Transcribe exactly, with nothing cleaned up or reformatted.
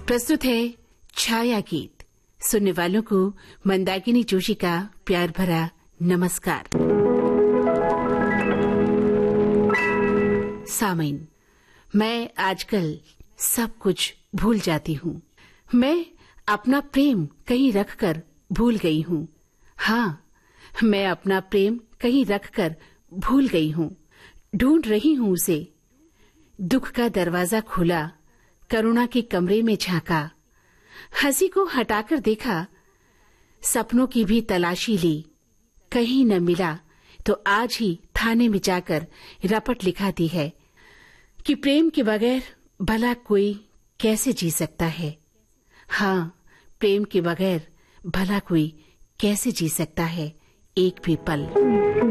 प्रस्तुत है छाया गीत। सुनने वालों को मंदाकिनी जोशी का प्यार भरा नमस्कार। सामीन, मैं आजकल सब कुछ भूल जाती हूँ। मैं अपना प्रेम कहीं रखकर भूल गई हूँ। हाँ, मैं अपना प्रेम कहीं रखकर भूल गई हूँ। ढूंढ रही हूँ उसे। दुख का दरवाजा खोला, करुणा के कमरे में झांका, हंसी को हटाकर देखा, सपनों की भी तलाशी ली। कहीं न मिला तो आज ही थाने में जाकर रपट लिखा दी है कि प्रेम के बगैर भला कोई कैसे जी सकता है। हाँ, प्रेम के बगैर भला कोई कैसे जी सकता है एक भी पल।